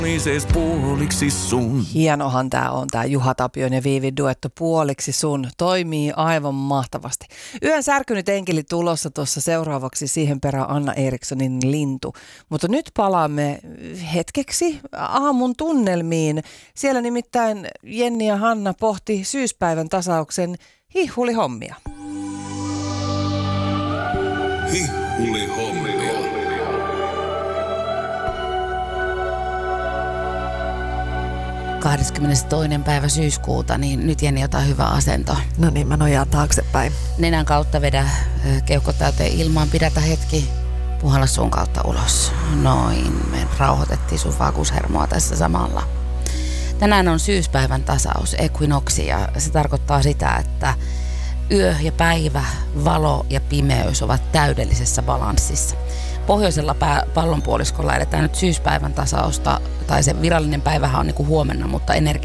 puoliksi sun. Hienohan tää on, tää Juha Tapion ja Viivin duetto Puoliksi sun. Toimii aivan mahtavasti. Yön särkynyt enkeli tulossa tuossa seuraavaksi, siihen perään Anna Erikssonin Lintu. Mutta nyt palaamme hetkeksi aamun tunnelmiin. Siellä nimittäin Jenni ja Hanna pohti syyspäivän tasauksen hihulihommia. Hihulihommia. 22. päivä syyskuuta, niin nyt Jenni ottaa hyvä asento. No niin, mä nojaan taaksepäin. Nenän kautta vedä keuhkot täyteen ilmaan, pidätä hetki, puhalla suun kautta ulos. Noin, me rauhoitettiin sun vakuushermoa tässä samalla. Tänään on syyspäivän tasaus, equinoksi, ja se tarkoittaa sitä, että yö ja päivä, valo ja pimeys ovat täydellisessä balanssissa. Pohjoisella pallonpuoliskolla edetään nyt syyspäivän tasausta, tai se virallinen päivähän on niin kuin huomenna, mutta energia